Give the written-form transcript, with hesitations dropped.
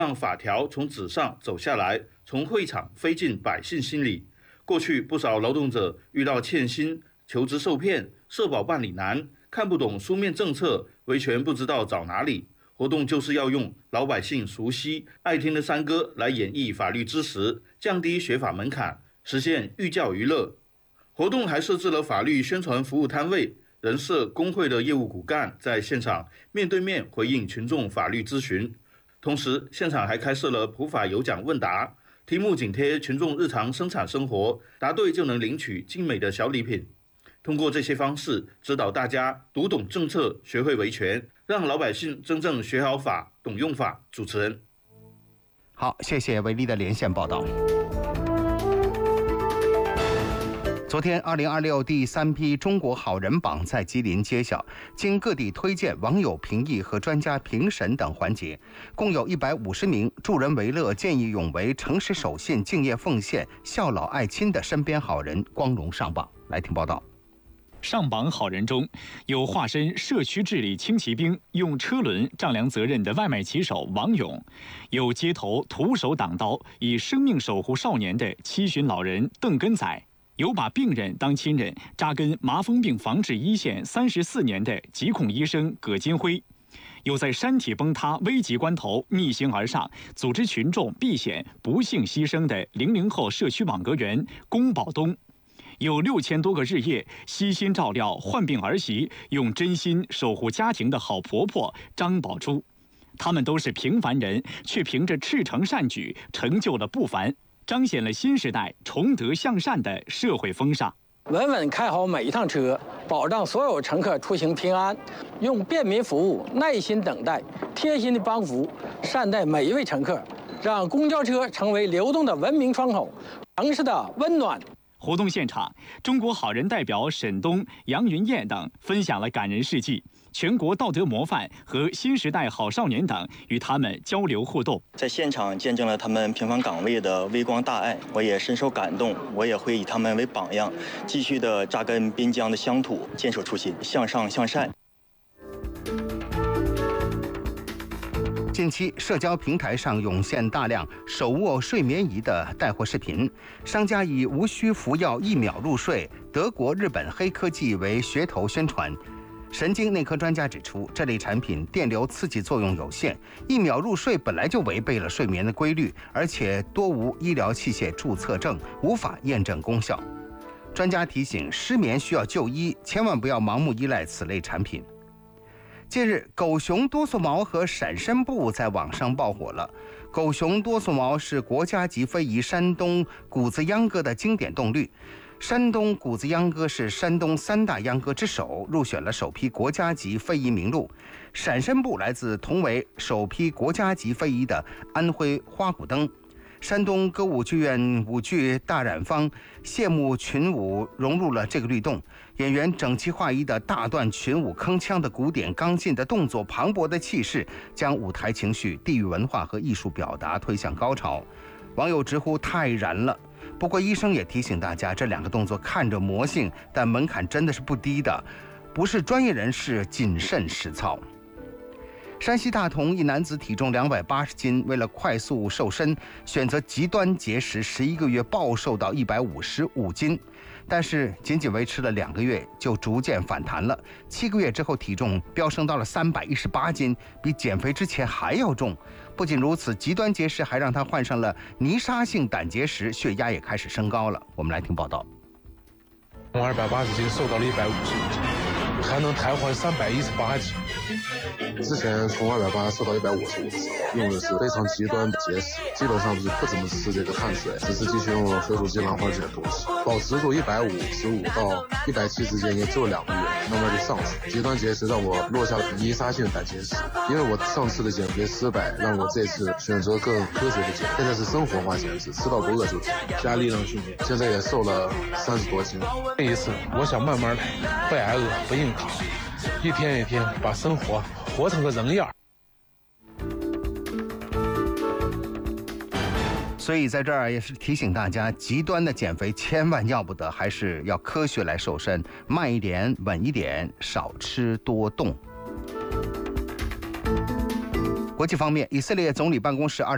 让法条从纸上走下来，从会场飞进百姓心里。过去不少劳动者遇到欠薪、求职受骗、社保办理难、看不懂书面政策、维权不知道找哪里。活动就是要用老百姓熟悉、爱听的山歌来演绎法律知识，降低学法门槛，实现寓教于乐。活动还设置了法律宣传服务摊位，人社工会的业务骨干在现场面对面回应群众法律咨询。同时，现场还开设了普法有奖问答，题目紧贴群众日常生产生活，答对就能领取精美的小礼品。通过这些方式指导大家读懂政策，学会维权，让老百姓真正学好法、懂用法。主持人， 好，谢谢维利的连线报道。昨天，2026第3批中国好人榜在吉林揭晓，经各地推荐、网友评议和专家评审等环节，共有150名助人为乐、见义勇为、诚实守信、敬业奉献、孝老爱亲的身边好人光荣上榜。来听报道。 上榜好人中有化身社区治理轻骑兵，用车轮丈量责任的外卖骑手王勇，有街头徒手挡刀以生命守护少年的七旬老人邓根仔，有把病人当亲人扎根麻风病防治一线34年的疾控医生葛金辉，有在山体崩塌危急关头逆行而上组织群众避险不幸牺牲的00后社区网格员龚宝东，有6000多个日夜悉心照料患病儿媳、用真心守护家庭的好婆婆张宝珠。他们都是平凡人，却凭着赤诚善举成就了不凡，彰显了新时代崇德向善的社会风尚。 稳稳开好每一趟车，保障所有乘客出行平安，用便民服务耐心等待、贴心的帮扶善待每一位乘客，让公交车成为流动的文明窗口，城市的温暖。 活动现场，中国好人代表沈东、杨云燕等分享了感人事迹，全国道德模范和新时代好少年等与他们交流互动。 在现场见证了他们平凡岗位的微光大爱，我也深受感动。我也会以他们为榜样，继续的扎根边疆的乡土，坚守初心，向上向善。 近期，社交平台上涌现大量手握睡眠仪的带货视频，商家以无需服药1秒入睡、德国、日本黑科技为噱头宣传。神经内科专家指出，这类产品电流刺激作用有限，1秒入睡本来就违背了睡眠的规律，而且多无医疗器械注册证，无法验证功效。专家提醒，失眠需要就医，千万不要盲目依赖此类产品。近日，狗熊多索毛和闪身步在网上爆火了。狗熊多索毛是国家级非遗山东谷子秧歌的经典动律。山东谷子秧歌是山东3大秧歌之首，入选了首批国家级非遗名录。闪身步来自同为首批国家级非遗的安徽花鼓灯。山东歌舞剧院舞剧大染坊谢幕群舞融入了这个律动，演员整齐划一的大段群舞，铿锵的鼓点，刚劲的动作，磅礴的气势，将舞台情绪、地域文化和艺术表达推向高潮。网友直呼太燃了。不过医生也提醒大家，这2个动作看着魔性，但门槛真的是不低的，不是专业人士谨慎实操。山西大同一男子体重280斤，为了快速瘦身，选择极端节食，11个月暴瘦到155斤，但是仅仅维持了2个月就逐渐反弹了。7个月之后，体重飙升到了318斤，比减肥之前还要重。不仅如此，极端节食还让他患上了泥沙性胆结石，血压也开始升高了。我们来听报道。 从280斤瘦到了155斤。还能瘫痪318斤。 之前从280瘦到155斤，用的是非常极端的节食，基本上是不怎么吃这个碳水，只是继续用水煮鸡兰花这些东西，保持住155到170之间也就2个月，慢慢就上去。极端节食让我落下了泥沙性胆结石，因为我上次的减肥失败，让我这次选择更科学的减肥，现在是生活化减脂，吃到不饿就停，加力量训练，现在也瘦了30多斤。 这一次我想慢慢来，不挨饿，不硬扛，一天一天把生活活成个人样。 所以在这儿也是提醒大家，极端的减肥千万要不得，还是要科学来瘦身，慢一点，稳一点，少吃多动。国际方面，以色列总理办公室